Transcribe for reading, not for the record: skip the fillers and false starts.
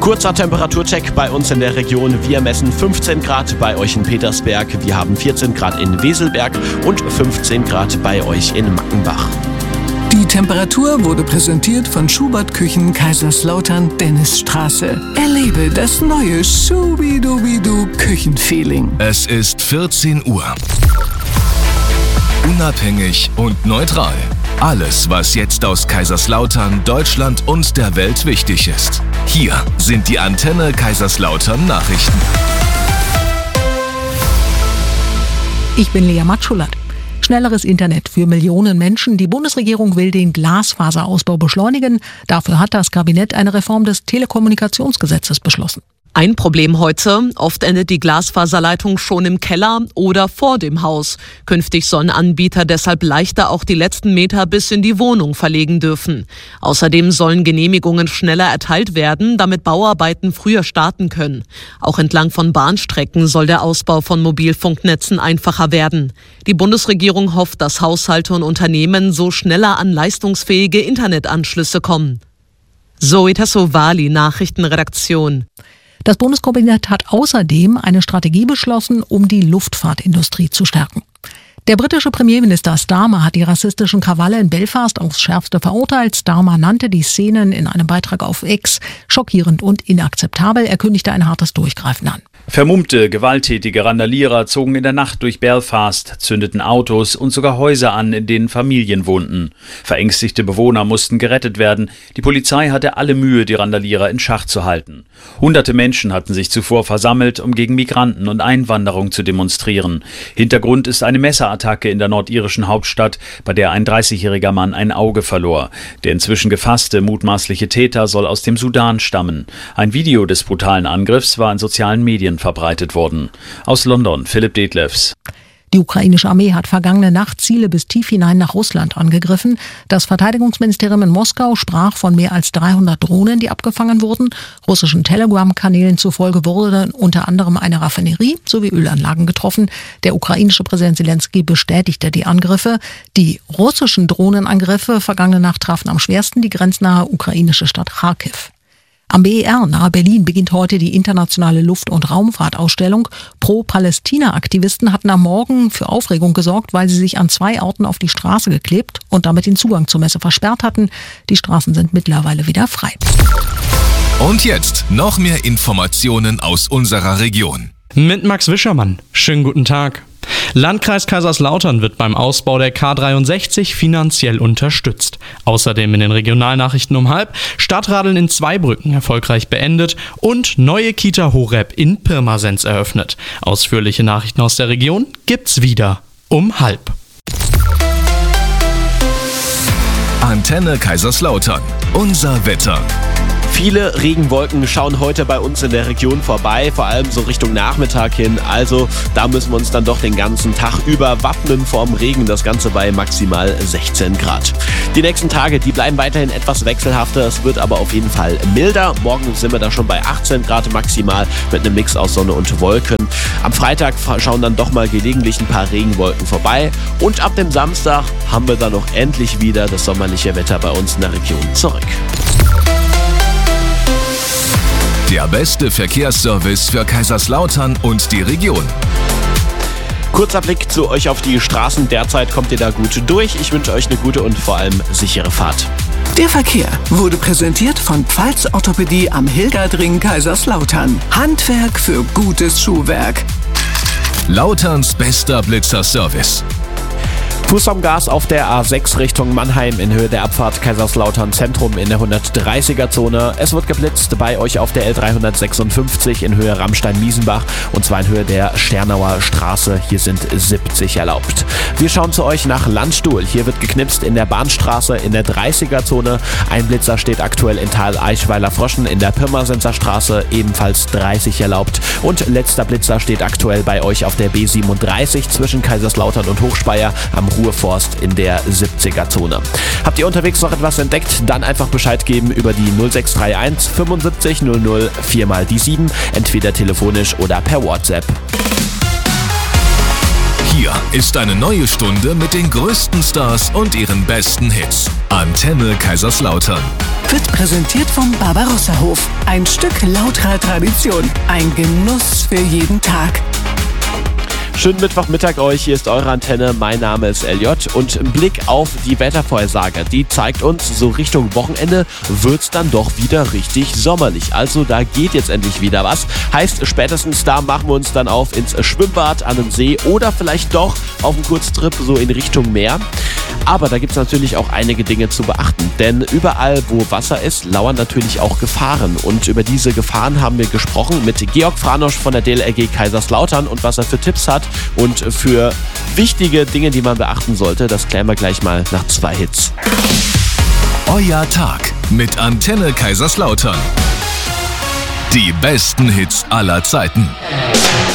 Kurzer Temperaturcheck bei uns in der Region. Wir messen 15 Grad bei euch in Petersberg. Wir haben 14 Grad in Weselberg und 15 Grad bei euch in Mackenbach. Die Temperatur wurde präsentiert von Schubert Küchen Kaiserslautern Dennisstraße. Erlebe das neue Schubidubidu Küchenfeeling. Es ist 14 Uhr. Unabhängig und neutral. Alles, was jetzt aus Kaiserslautern, Deutschland und der Welt wichtig ist. Hier sind die Antenne Kaiserslautern Nachrichten. Ich bin Lea Matschulat. Schnelleres Internet für Millionen Menschen. Die Bundesregierung will den Glasfaserausbau beschleunigen. Dafür hat das Kabinett eine Reform des Telekommunikationsgesetzes beschlossen. Ein Problem heute: Oft endet die Glasfaserleitung schon im Keller oder vor dem Haus. Künftig sollen Anbieter deshalb leichter auch die letzten Meter bis in die Wohnung verlegen dürfen. Außerdem sollen Genehmigungen schneller erteilt werden, damit Bauarbeiten früher starten können. Auch entlang von Bahnstrecken soll der Ausbau von Mobilfunknetzen einfacher werden. Die Bundesregierung hofft, dass Haushalte und Unternehmen so schneller an leistungsfähige Internetanschlüsse kommen. Zoe Tassovali, Nachrichtenredaktion. Das Bundeskabinett hat außerdem eine Strategie beschlossen, um die Luftfahrtindustrie zu stärken. Der britische Premierminister Starmer hat die rassistischen Krawalle in Belfast aufs Schärfste verurteilt. Starmer nannte die Szenen in einem Beitrag auf X schockierend und inakzeptabel. Er kündigte ein hartes Durchgreifen an. Vermummte, gewalttätige Randalierer zogen in der Nacht durch Belfast, zündeten Autos und sogar Häuser an, in denen Familien wohnten. Verängstigte Bewohner mussten gerettet werden. Die Polizei hatte alle Mühe, die Randalierer in Schach zu halten. Hunderte Menschen hatten sich zuvor versammelt, um gegen Migranten und Einwanderung zu demonstrieren. Hintergrund ist eine Messerattacke in der nordirischen Hauptstadt, bei der ein 30-jähriger Mann ein Auge verlor. Der inzwischen gefasste mutmaßliche Täter soll aus dem Sudan stammen. Ein Video des brutalen Angriffs war in sozialen Medien verbreitet worden. Aus London, Philipp Detlefs. Die ukrainische Armee hat vergangene Nacht Ziele bis tief hinein nach Russland angegriffen. Das Verteidigungsministerium in Moskau sprach von mehr als 300 Drohnen, die abgefangen wurden. Russischen Telegram-Kanälen zufolge wurde unter anderem eine Raffinerie sowie Ölanlagen getroffen. Der ukrainische Präsident Zelensky bestätigte die Angriffe. Die russischen Drohnenangriffe vergangene Nacht trafen am schwersten die grenznahe ukrainische Stadt Kharkiv. Am BER nahe Berlin beginnt heute die internationale Luft- und Raumfahrtausstellung. Pro-Palästina-Aktivisten hatten am Morgen für Aufregung gesorgt, weil sie sich an 2 Orten auf die Straße geklebt und damit den Zugang zur Messe versperrt hatten. Die Straßen sind mittlerweile wieder frei. Und jetzt noch mehr Informationen aus unserer Region. Mit Max Wischermann. Schönen guten Tag. Landkreis Kaiserslautern wird beim Ausbau der K63 finanziell unterstützt. Außerdem in den Regionalnachrichten um 12:30 Stadtradeln in Zweibrücken erfolgreich beendet und neue Kita Horeb in Pirmasens eröffnet. Ausführliche Nachrichten aus der Region gibt's wieder um 12:30. Antenne Kaiserslautern. Unser Wetter. Viele Regenwolken schauen heute bei uns in der Region vorbei, vor allem so Richtung Nachmittag hin. Also da müssen wir uns dann doch den ganzen Tag über wappnen vorm Regen. Das Ganze bei maximal 16 Grad. Die nächsten Tage, die bleiben weiterhin etwas wechselhafter. Es wird aber auf jeden Fall milder. Morgen sind wir da schon bei 18 Grad maximal mit einem Mix aus Sonne und Wolken. Am Freitag schauen dann doch mal gelegentlich ein paar Regenwolken vorbei. Und ab dem Samstag haben wir dann noch endlich wieder das sommerliche Wetter bei uns in der Region zurück. Der beste Verkehrsservice für Kaiserslautern und die Region. Kurzer Blick zu euch auf die Straßen. Derzeit kommt ihr da gut durch. Ich wünsche euch eine gute und vor allem sichere Fahrt. Der Verkehr wurde präsentiert von Pfalz Orthopädie am Hilgerdring Kaiserslautern. Handwerk für gutes Schuhwerk. Lauterns bester Blitzerservice. Fuß vom Gas auf der A6 Richtung Mannheim in Höhe der Abfahrt Kaiserslautern Zentrum in der 130er-Zone. Es wird geblitzt bei euch auf der L356 in Höhe Rammstein-Miesenbach und zwar in Höhe der Sternauer Straße. Hier sind 70 erlaubt. Wir schauen zu euch nach Landstuhl. Hier wird geknipst in der Bahnstraße in der 30er-Zone. Ein Blitzer steht aktuell in Tal Eichweiler-Froschen in der Pirmasenser Straße, ebenfalls 30 erlaubt. Und letzter Blitzer steht aktuell bei euch auf der B37 zwischen Kaiserslautern und Hochspeyer am Ruhrforst in der 70er-Zone. Habt ihr unterwegs noch etwas entdeckt? Dann einfach Bescheid geben über die 0631 75 00 4 mal die 7, entweder telefonisch oder per WhatsApp. Hier ist eine neue Stunde mit den größten Stars und ihren besten Hits. Antenne Kaiserslautern. wird präsentiert vom Barbarossa-Hof. Ein Stück lauterer Tradition. Ein Genuss für jeden Tag. Schönen Mittwochmittag euch, hier ist eure Antenne, mein Name ist LJ und ein Blick auf die Wettervorhersage, die zeigt uns, so Richtung Wochenende wird's dann doch wieder richtig sommerlich. Also da geht jetzt endlich wieder was. Heißt, spätestens da machen wir uns dann auf ins Schwimmbad, an den See oder vielleicht doch auf einen Kurztrip so in Richtung Meer. Aber da gibt's natürlich auch einige Dinge zu beachten, denn überall, wo Wasser ist, lauern natürlich auch Gefahren. Und über diese Gefahren haben wir gesprochen mit Georg Franosch von der DLRG Kaiserslautern und was er für Tipps hat und für wichtige Dinge, die man beachten sollte, das klären wir gleich mal nach 2 Hits. Euer Tag mit Antenne Kaiserslautern. Die besten Hits aller Zeiten.